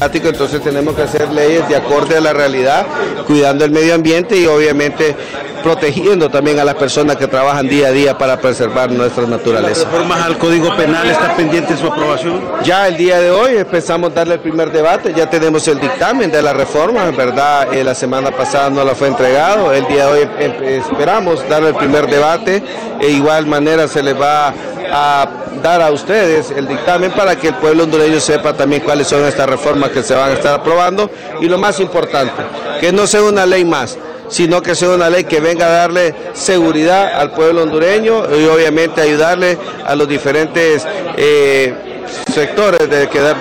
Entonces tenemos que hacer leyes de acorde a la realidad, cuidando el medio ambiente y obviamente protegiendo también a las personas que trabajan día a día para preservar nuestra naturaleza. ¿Las reformas al Código Penal está pendiente su aprobación? Ya el día de hoy empezamos a darle el primer debate, ya tenemos el dictamen de la reforma, en verdad la semana pasada no la fue entregado, el día de hoy esperamos darle el primer debate, de igual manera se les va a dar a ustedes el dictamen para que el pueblo hondureño sepa también cuáles son estas reformas que se van a estar aprobando y lo más importante, que no sea una ley más, sino que sea una ley que venga a darle seguridad al pueblo hondureño y obviamente ayudarle a los diferentes sectores de que